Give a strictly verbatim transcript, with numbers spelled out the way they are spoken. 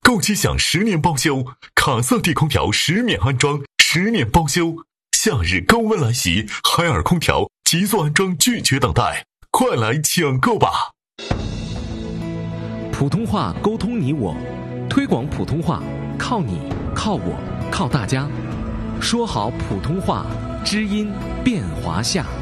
购机享十年包修，卡萨帝空调十免安装，十年包修。夏日高温来袭，海尔空调极速安装，拒绝等待，快来抢购吧！ 普通话沟通你我，推广普通话靠你靠我靠大家，说好普通话，知音变华夏。